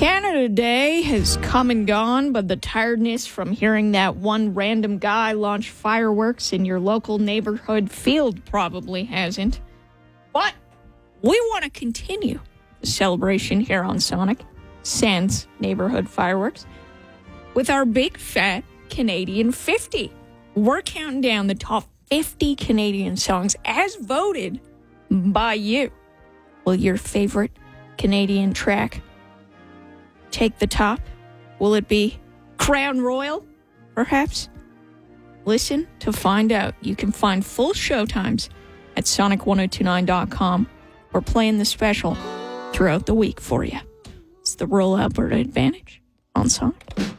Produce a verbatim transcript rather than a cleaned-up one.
Canada Day has come and gone, but the tiredness from hearing that one random guy launch fireworks in your local neighborhood field probably hasn't. But we want to continue the celebration here on Sonic, sans neighborhood fireworks, with our big fat Canadian fifty. We're counting down the top fifty Canadian songs as voted by you. Will your favorite Canadian track take the top? Will it be Crown Royal, perhaps? Listen to find out. You can find full showtimes at sonic ten twenty-nine dot com or playing the special throughout the week for you. It's the Rural Alberta Advantage on Sonic.